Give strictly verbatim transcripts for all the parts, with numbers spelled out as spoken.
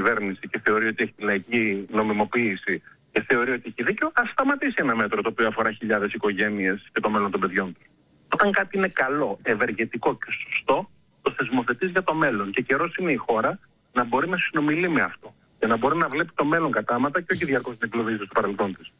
κυβέρνηση και θεωρεί ότι έχει τη λαϊκή νομιμοποίηση και θεωρεί ότι έχει δίκιο, ας σταματήσει ένα μέτρο το οποίο αφορά χιλιάδες οικογένειες και το μέλλον των παιδιών τους. Όταν κάτι είναι καλό, ευεργετικό και σωστό, το θεσμοθετείς για το μέλλον. Και καιρός είναι η χώρα να μπορεί να συνομιλεί με αυτό και να μπορεί να βλέπει το μέλλον κατάματα και όχι διαρκώς να εγκλωβίζει στο παρελθόν της.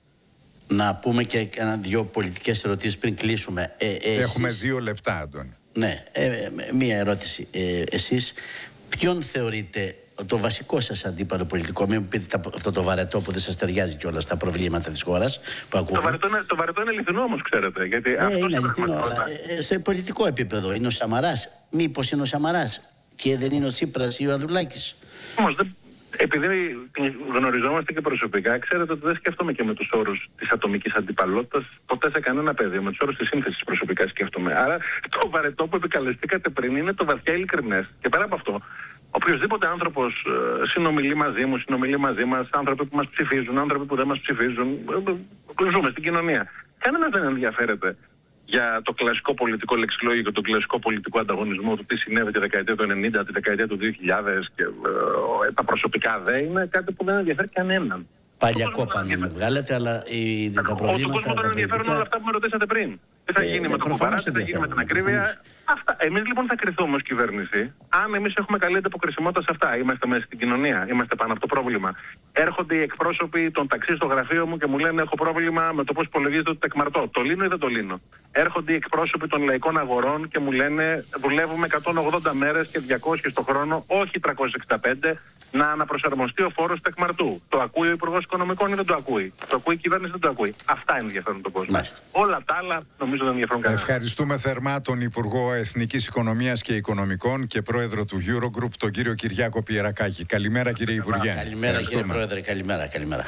Να πούμε και ένα δυο πολιτικές ερωτήσεις πριν κλείσουμε. Ε, ε, Έχουμε εσείς... δύο λεπτά, Αντώνη. Ναι, ε, ε, μία ερώτηση. Ε, εσείς ποιον θεωρείτε το βασικό σας αντίπαλο πολιτικό, μην πείτε αυτό το βαρετό που δεν σας ταιριάζει κιόλας στα προβλήματα της χώρας που ακούγεται. Το βαρετό είναι, το βαρετό είναι αληθινό όμως, ξέρετε. Γιατί ε, αυτό είναι αληθινό, αλλά ε, σε πολιτικό επίπεδο είναι ο Σαμαράς. Μήπως είναι ο Σαμαράς και δεν είναι ο Τσίπρας ή ο Ανδρουλάκης? Όμως, δεν, επειδή γνωριζόμαστε και προσωπικά, ξέρετε ότι δεν σκέφτομαι και με τους όρους της ατομικής αντιπαλότητας ποτέ σε κανένα πεδίο. Με τους όρους της σύνθεσης προσωπικά σκέφτομαι. Άρα το βαρετό που επικαλεστήκατε πριν είναι το βαθιά ειλικρινές. Και πέρα από αυτό, οποιοσδήποτε άνθρωπος ε, συνομιλεί μαζί μου, συνομιλεί μαζί μας, άνθρωποι που μας ψηφίζουν, άνθρωποι που δεν μας ψηφίζουν, ε, ζούμε στην κοινωνία. Κανένας δεν ενδιαφέρεται για το κλασικό πολιτικό λεξιλόγιο και τον κλασικό πολιτικό ανταγωνισμό του τι συνέβη τη δεκαετία του ενενήντα, τη δεκαετία του δύο χιλιάδες και ε, τα προσωπικά δε είναι κάτι που δεν ενδιαφέρει κανέναν. Παλιακό πάνω με βγάλετε, αλλά οι, τα προβλήματα... Τον κόσμο τον ενδιαφέρουν όλα αυτά που με ρωτήσατε πριν. Τι θα ε, γίνει ε, με το κουμπαρά, τι θα γίνει με την ακρίβεια. Αυτά. Εμείς λοιπόν θα κριθούμε ως κυβέρνηση, αν εμείς έχουμε καλή ανταποκρισιμότητα σε αυτά. Είμαστε μέσα στην κοινωνία, είμαστε πάνω από το πρόβλημα. Έρχονται οι εκπρόσωποι των ταξί στο γραφείο μου και μου λένε: έχω πρόβλημα με το πώς υπολογίζεται το τεκμαρτό. Το λύνω ή δεν το λύνω? Έρχονται οι εκπρόσωποι των λαϊκών αγορών και μου λένε: δουλεύουμε εκατόν ογδόντα μέρες και διακόσιες το χρόνο, όχι τριακόσιες εξήντα πέντε, να αναπροσαρμοστεί ο φόρος τεκμαρτού. Το ακούει ο Υπουργός Οικονομικών ή δεν το ακούει? Το ακούει η κυβέρνηση ή δεν το ακούει? Αυτά ενδιαφέρουν τον κόσμο. Μάλιστα. Όλα τα άλλα νομίζω δεν ενδιαφέρουν κανέναν. Ευχαριστούμε θερμά τον Υπουργό Εθνικής Οικονομίας και Οικονομικών και Πρόεδρο του Eurogroup, τον κύριο Κυριάκο Πιερακάκη. Καλημέρα, κύριε Υπουργέ. Καλημέρα, κύριε Πρόεδρε. Καλημέρα, καλημέρα.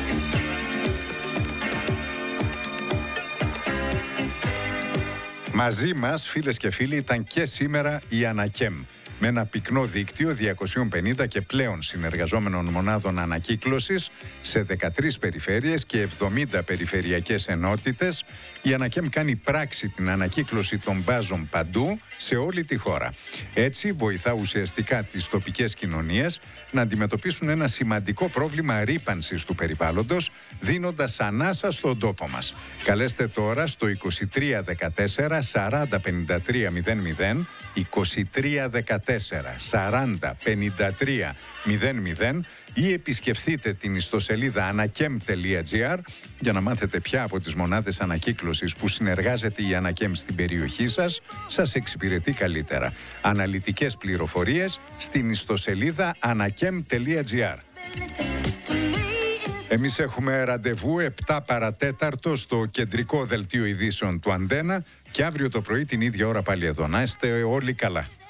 Μαζί μας, φίλες και φίλοι, ήταν και σήμερα η Ανακέμ, με ένα πυκνό δίκτυο διακόσιες πενήντα και πλέον συνεργαζόμενων μονάδων ανακύκλωσης σε δεκατρείς περιφέρειες και εβδομήντα περιφερειακές ενότητες. Η Ανακέμ κάνει πράξη την ανακύκλωση των μπάζων παντού σε όλη τη χώρα. Έτσι βοηθά ουσιαστικά τις τοπικές κοινωνίες να αντιμετωπίσουν ένα σημαντικό πρόβλημα ρύπανσης του περιβάλλοντος, δίνοντας ανάσα στον τόπο μας. Καλέστε τώρα στο είκοσι τρία δεκατέσσερα σαράντα πενήντα τρία μηδέν μηδέν, είκοσι τρία δεκατέσσερα σαράντα πενήντα τρία μηδέν μηδέν ή επισκεφθείτε την ιστοσελίδα anakem τελεία gr για να μάθετε ποια από τις μονάδες ανακύκλωσης που συνεργάζεται η Ανακέμ στην περιοχή σας σας εξυπηρετεί καλύτερα. Αναλυτικές πληροφορίες στην ιστοσελίδα anakem τελεία gr. Εμείς έχουμε ραντεβού επτά παρατέταρτο στο κεντρικό δελτίο ειδήσεων του Αντένα και αύριο το πρωί την ίδια ώρα πάλι εδώ. Να είστε όλοι καλά.